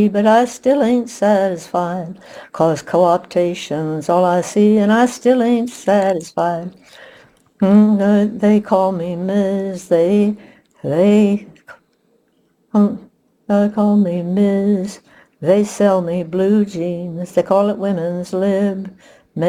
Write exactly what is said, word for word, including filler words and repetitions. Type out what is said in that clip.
but I still ain't satisfied, 'cause co-optation's all I see, and I still ain't satisfied. Mm, uh, they call me Miz, they, they, um, they call me Miz. They sell me blue jeans, they call it women's lib.